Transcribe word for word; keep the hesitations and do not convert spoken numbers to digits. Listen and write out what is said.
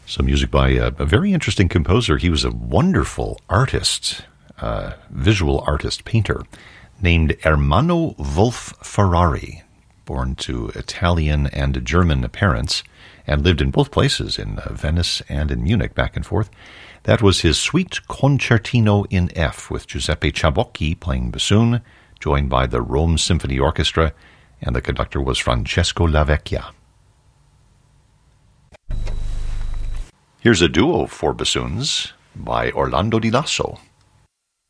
Some music by a, a very interesting composer. He was a wonderful artist, uh, visual artist, painter, named Ermanno Wolf Ferrari, born to Italian and German parents, and lived in both places, in uh, Venice and in Munich, back and forth. That was his Suite Concertino in F, with Giuseppe Ciabocchi playing bassoon, joined by the Rome Symphony Orchestra, and the conductor was Francesco Lavecchia. Here's a duo for bassoons by Orlando Di Lasso.